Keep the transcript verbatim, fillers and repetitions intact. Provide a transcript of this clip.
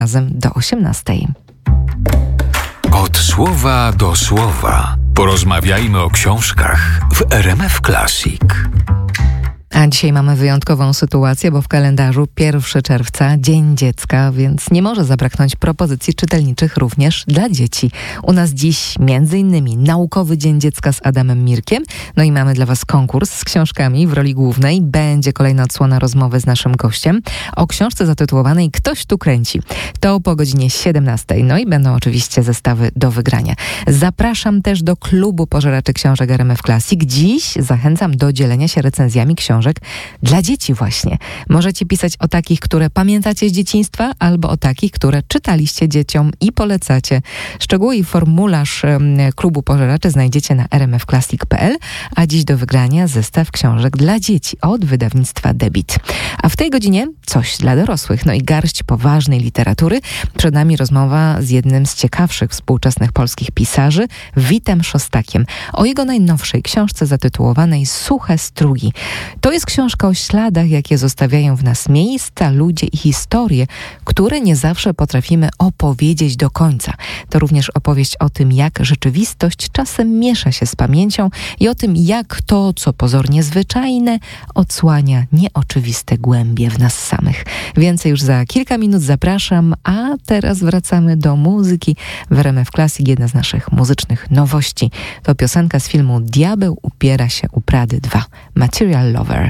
razem do osiemnastej. Od słowa do słowa porozmawiajmy o książkach w R M F Classic. A dzisiaj mamy wyjątkową sytuację, bo w kalendarzu pierwszego czerwca, Dzień Dziecka, więc nie może zabraknąć propozycji czytelniczych również dla dzieci. U nas dziś między innymi Naukowy Dzień Dziecka z Adamem Mirkiem. No i mamy dla Was konkurs z książkami w roli głównej. Będzie kolejna odsłona rozmowy z naszym gościem o książce zatytułowanej Ktoś tu kręci. To po godzinie siedemnastej. No i będą oczywiście zestawy do wygrania. Zapraszam też do klubu pożeraczy książek R M F Classic. Dziś zachęcam do dzielenia się recenzjami książek dla dzieci właśnie. Możecie pisać o takich, które pamiętacie z dzieciństwa, albo o takich, które czytaliście dzieciom i polecacie. Szczegóły i formularz um, klubu pożeraczy znajdziecie na r m f classic kropka p l, a dziś do wygrania zestaw książek dla dzieci od wydawnictwa Debit. A w tej godzinie coś dla dorosłych, no i garść poważnej literatury. Przed nami rozmowa z jednym z ciekawszych współczesnych polskich pisarzy, Witem Szostakiem, o jego najnowszej książce zatytułowanej Suche strugi. To jest książka o śladach, jakie zostawiają w nas miejsca, ludzie i historie, które nie zawsze potrafimy opowiedzieć do końca. To również opowieść o tym, jak rzeczywistość czasem miesza się z pamięcią i o tym, jak to, co pozornie zwyczajne, odsłania nieoczywiste głębie w nas samych. Więcej już za kilka minut zapraszam, a teraz wracamy do muzyki w R M F Classic. Jedna z naszych muzycznych nowości to piosenka z filmu Diabeł upiera się u Prady dwa, Material Lover.